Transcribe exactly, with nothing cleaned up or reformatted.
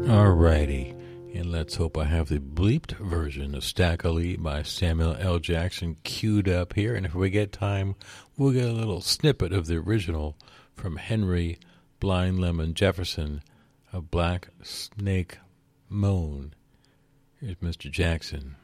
Alrighty, and let's hope I have the bleeped version of Stackley by Samuel L. Jackson queued up here, and if we get time, we'll get a little snippet of the original from Henry Blind Lemon Jefferson, A Black Snake Moan. Here's Mister Jackson.